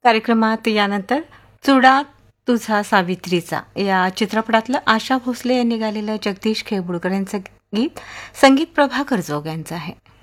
कार्यक्रमात यानंतर चुडा तुझा सावित्रीचा या चित्रपटातलं आशा भोसले यांनी गायलेलं जगदीश खेळबुडकर यांचं गीत, संगीत प्रभाकर जोग यांचं आहे.